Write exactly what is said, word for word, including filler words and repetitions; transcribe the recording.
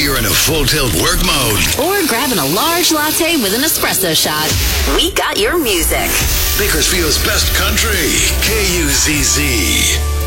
you're in a full tilt work mode, or grabbing a large latte with an espresso shot, we got your music. Bakersfield's best country, K U Z Z.